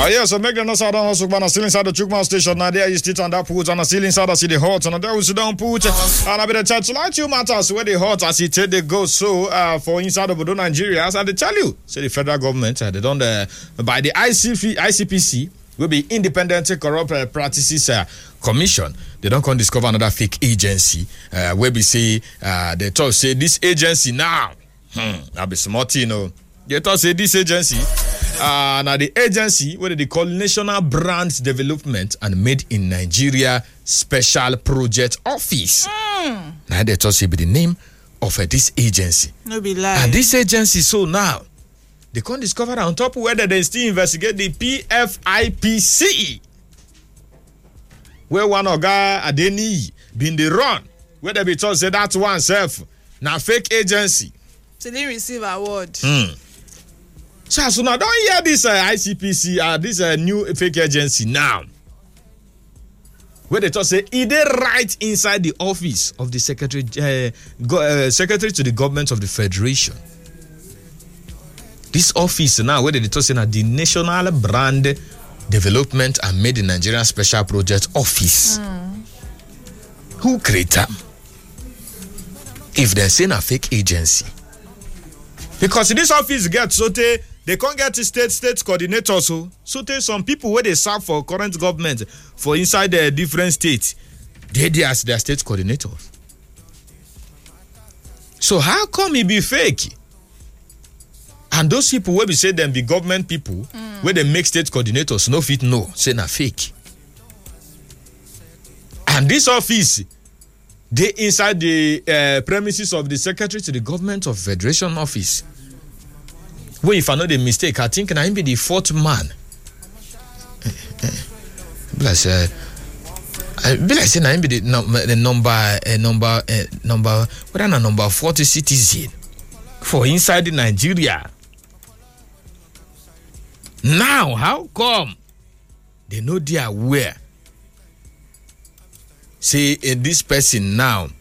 Oh yeah, so make them know how to Sukman still inside the Chukman station. Now there you sit on that put and still inside the city hot. And there we sit down put and I be the church like you matters where the hot as it they go so for inside of Bodo Nigeria. As I tell you, say the federal government they done by the ICPC will be Independent Corrupt Practices Commission. They don't come discover another fake agency where we say they talk say this agency now. I'll be smart, you know. They talk say this agency. Now the agency what they call National Brand Development and Made in Nigeria Special Project Office. Now they talk say be the name of this agency. No be lie. And this agency so now they can't discover on top whether they still investigate the PFIPC. Where one oga Adeni been the run. Where they be told say that one self now fake agency. So they receive award. So now don't hear this ICPC, this new fake agency now. Where they talk say, is they right inside the office of the secretary to the government of the federation? This office now, where they talk say, the National Brand Development and Made in Nigeria Special Project Office. Who create them? If they say a fake agency. Because this office gets so they can't get state coordinators. So there's some people where they serve for current government for inside the different states. They as their state coordinators. So how come it be fake? And those people where we say them be government people, where they make state coordinators, no fit no, say na fake. And this office, they inside the premises of the secretary to the government of federation office. Well, if I know the mistake, I think I be the fourth man. Bless I be like saying I be the number 40 citizen for inside Nigeria. Now, how come they know they are where? Say this person now